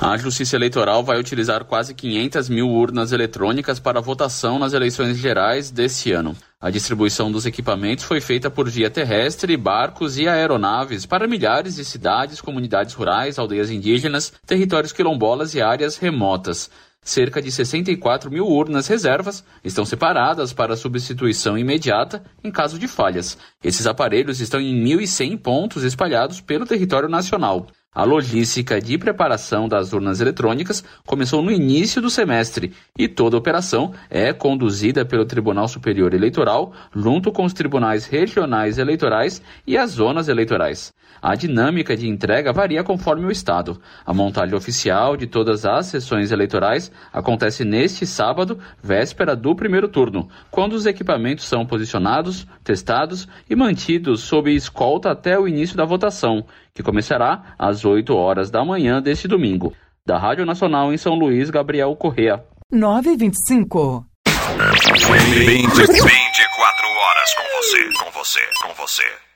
A Justiça Eleitoral vai utilizar quase 500 mil urnas eletrônicas para votação nas eleições gerais deste ano. A distribuição dos equipamentos foi feita por via terrestre, barcos e aeronaves para milhares de cidades, comunidades rurais, aldeias indígenas, territórios quilombolas e áreas remotas. Cerca de 64 mil urnas reservas estão separadas para substituição imediata em caso de falhas. Esses aparelhos estão em 1.100 pontos espalhados pelo território nacional. A logística de preparação das urnas eletrônicas começou no início do semestre e toda a operação é conduzida pelo Tribunal Superior Eleitoral, junto com os tribunais regionais eleitorais e as zonas eleitorais. A dinâmica de entrega varia conforme o estado. A montagem oficial de todas as sessões eleitorais acontece neste sábado, véspera do primeiro turno, quando os equipamentos são posicionados, testados e mantidos sob escolta até o início da votação, que começará às 8 horas da manhã deste domingo. Da Rádio Nacional em São Luís, Gabriel Correa. 9h25. 24 horas com você.